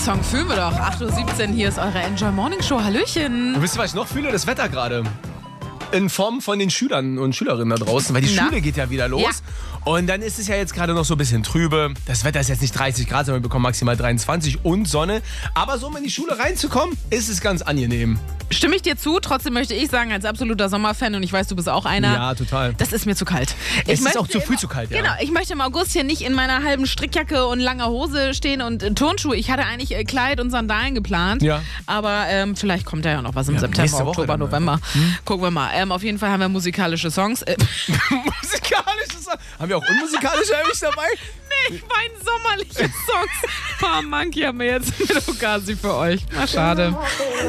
Song fühlen wir doch. 8:17 Uhr, hier ist eure Enjoy Morning Show. Hallöchen. Und wisst ihr, was ich noch fühle? Das Wetter gerade. In Form von den Schülern und Schülerinnen da draußen, weil die Schule geht ja wieder los. Ja. Und dann ist es ja jetzt gerade noch so ein bisschen trübe. Das Wetter ist jetzt nicht 30 Grad, sondern wir bekommen maximal 23 und Sonne. Aber so, um in die Schule reinzukommen, ist es ganz angenehm. Stimme ich dir zu. Trotzdem möchte ich sagen, als absoluter Sommerfan, und ich weiß, du bist auch einer. Ja, total. Das ist mir zu kalt. Es ist auch zu früh zu kalt, ja. Genau, ich möchte im August hier nicht in meiner halben Strickjacke und langer Hose stehen und Turnschuhe. Ich hatte eigentlich Kleid und Sandalen geplant. Ja. Aber vielleicht kommt da ja noch was im September, Oktober, November. Gucken wir mal. Auf jeden Fall haben wir musikalische Songs. Musikalische Songs? Haben wir auch unmusikalische eigentlich dabei? Nee, ich meine sommerliche Songs. Monkey haben wir jetzt mit Okasi für euch. Na, schade.